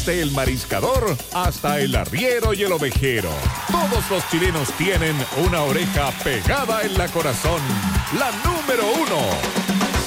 desde el Mariscador hasta el Arriero y el Ovejero. Todos los chilenos tienen una oreja pegada en la corazón. La número 1.